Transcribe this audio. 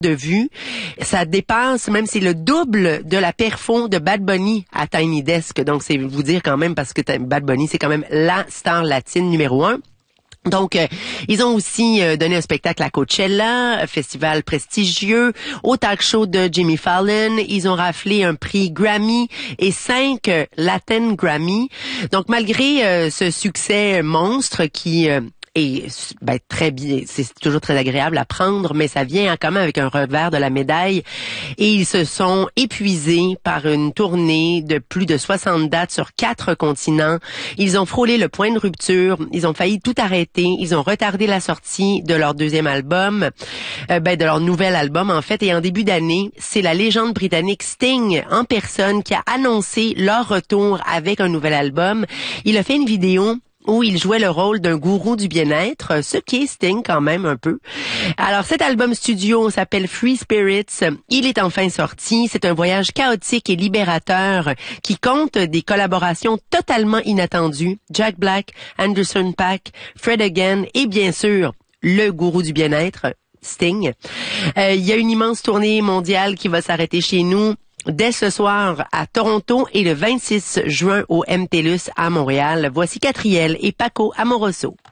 de vues. Ça dépasse, même c'est le double de la perfo de Bad Bunny à Tiny Desk. Donc, c'est vous dire quand même, parce que Bad Bunny, c'est quand même la star latine numéro 1. Donc, ils ont aussi donné un spectacle à Coachella, un festival prestigieux, au talk show de Jimmy Fallon. Ils ont raflé un prix Grammy et 5 Latin Grammy. Donc, malgré ce succès monstre qui et très bien, c'est toujours très agréable à prendre, mais ça vient quand même avec un revers de la médaille. Et ils se sont épuisés par une tournée de plus de 60 dates sur 4 continents. Ils ont frôlé le point de rupture. Ils ont failli tout arrêter. Ils ont retardé la sortie de leur deuxième album, de leur nouvel album en fait. Et en début d'année, c'est la légende britannique Sting en personne qui a annoncé leur retour avec un nouvel album. Il a fait une vidéo où il jouait le rôle d'un gourou du bien-être, ce qui est Sting quand même un peu. Alors cet album studio s'appelle Free Spirits. Il est enfin sorti. C'est un voyage chaotique et libérateur qui compte des collaborations totalement inattendues. Jack Black, Anderson .Paak, Fred Again et bien sûr le gourou du bien-être, Sting. Il y a une immense tournée mondiale qui va s'arrêter chez nous dès ce soir à Toronto et le 26 juin au MTLUS à Montréal. Voici Catriel et Paco Amoroso.